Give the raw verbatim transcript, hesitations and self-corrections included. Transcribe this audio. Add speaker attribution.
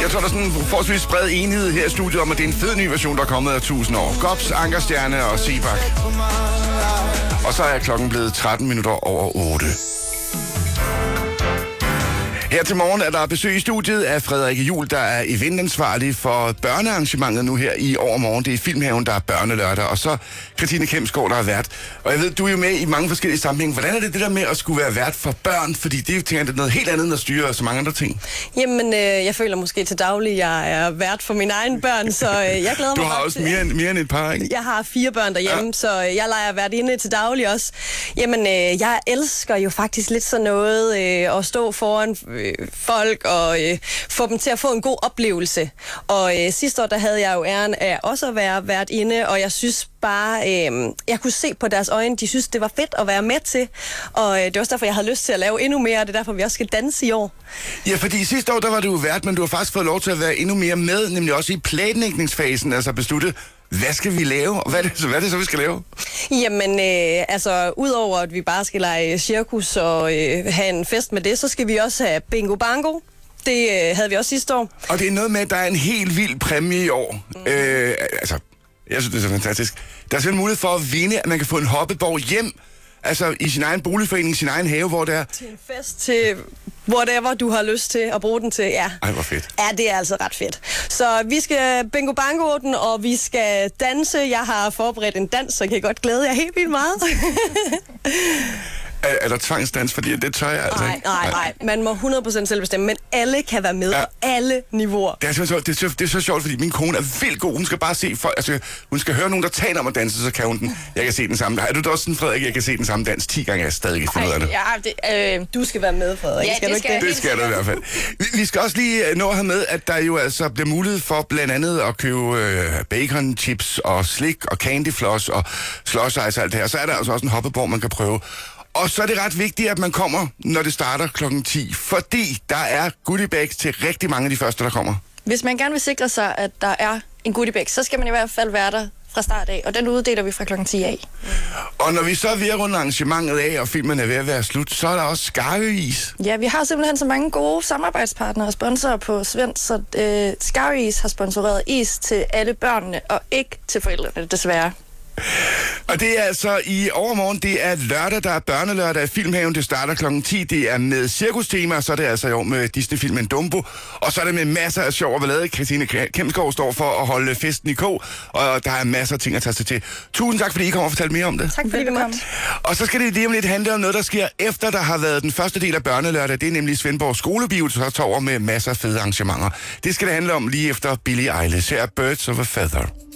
Speaker 1: Jeg tror, der er sådan en forholdsvis bred enighed her i studiet om, at det er en fed ny version, der er kommet af tusind år. Gops, Ankerstjerne og Sebak. Og så er klokken blevet tretten minutter over otte. Her til morgen er der besøg i studiet af Frederikke Juhl, der er eventansvarlig for børnearrangementet nu her i overmorgen. Det er Filmhaven, der er børnelørdag, og så Christine Kemsgaard, der er vært. Og jeg ved, du er jo med i mange forskellige sammenhænge. Hvordan er det det der med at skulle være vært for børn? Fordi det er jo tænker, det er noget helt andet, end at styre så mange andre ting.
Speaker 2: Jamen, øh, jeg føler måske til daglig, jeg er vært for mine egne børn, så øh, jeg glæder
Speaker 1: du
Speaker 2: mig.
Speaker 1: Du har også mere end, mere end et par, ikke?
Speaker 2: Jeg har fire børn derhjemme, ja. Så øh, jeg leger vært inde til daglig også. Jamen, øh, jeg elsker jo faktisk lidt sådan noget øh, at stå foran øh, folk og øh, få dem til at få en god oplevelse. Og øh, sidste år, der havde jeg jo æren af også at være vært inde, og jeg synes bare, øh, jeg kunne se på deres øjne, de synes, det var fedt at være med til. Og øh, det var også derfor, jeg havde lyst til at lave endnu mere, og det er derfor, vi også skal danse i år.
Speaker 1: Ja, fordi sidste år, der var du jo vært, men du har faktisk fået lov til at være endnu mere med, nemlig også i planlægningsfasen, altså beslutte, hvad skal vi lave? Hvad er det, hvad er det så, vi skal lave?
Speaker 2: Jamen, øh, altså, udover at vi bare skal lege cirkus og øh, have en fest med det, så skal vi også have bingo bango. Det øh, havde vi også sidste år.
Speaker 1: Og det er noget med, at der er en helt vild præmie i år. Mm. Øh, altså, jeg synes, det er så fantastisk. Der er sådan en mulighed for at vinde, at man kan få en hoppeborg hjem, altså i sin egen boligforening, i sin egen have, hvor det er...
Speaker 2: Til en fest, til whatever du har lyst til at bruge den til, ja.
Speaker 1: Ej, hvor fedt.
Speaker 2: Ja, det er altså ret fedt. Så vi skal bingo bango den, og vi skal danse. Jeg har forberedt en dans, så jeg kan godt glæde jer helt vildt meget.
Speaker 1: Er, er der tvangsdans? Fordi det tør jeg altså
Speaker 2: nej,
Speaker 1: ikke.
Speaker 2: Nej, nej, man må hundrede procent selv bestemme, men alle kan være med ja. På alle niveauer.
Speaker 1: Det er, så, det, er så, det er så sjovt, fordi min kone er vildt god. Hun skal bare se folk, altså hun skal høre nogen, der taler om at danse, så kan hun den. Jeg kan se den samme. Er du da også sådan, Frederik, jeg kan se den samme dans ti gange, jeg stadig ikke finde ud af det?
Speaker 2: Ja, det øh, du skal være med, Frederik.
Speaker 3: Ja,
Speaker 2: skal
Speaker 3: det,
Speaker 2: du
Speaker 3: skal
Speaker 2: ikke
Speaker 1: det? Det skal du i hvert fald. Vi, vi skal også lige nå her med, at der jo altså bliver mulighed for blandt andet at købe øh, bacon, chips og slik og candyfloss og slush ice og alt det her. Så er der altså også en hoppeborg, man kan prøve. Og så er det ret vigtigt, at man kommer, når det starter klokken ti, fordi der er goodiebags til rigtig mange af de første, der kommer.
Speaker 3: Hvis man gerne vil sikre sig, at der er en goodiebag, så skal man i hvert fald være der fra start af, og den uddeler vi fra klokken ti af.
Speaker 1: Og når vi så er ved at runde arrangementet af, og filmen er ved at være slut, så er der også skarveis.
Speaker 3: Ja, vi har simpelthen så mange gode samarbejdspartnere og sponsorer på Svend, så øh, Skarveis har sponsoreret is til alle børnene, og ikke til forældrene, desværre.
Speaker 1: Og det er altså i overmorgen, det er lørdag, der er børnelørdag i Filmhaven, det starter klokken ti, det er med cirkustema, så er det altså i år med Disney-filmen Dumbo, og så er det med masser af sjov og ballade. Christine Kemsgaard står for at holde festen i kog, og der er masser af ting at tage sig til. Tusind tak, fordi I kommer og fortalte mere om det.
Speaker 3: Tak fordi du kom.
Speaker 1: Og så skal det lige om lidt handle om noget, der sker efter, der har været den første del af børnelørdag, det er nemlig Svendborg Skolebio, så tager over med masser af fede arrangementer. Det skal det handle om lige efter Billie Eilish. Her er Birds of a Feather.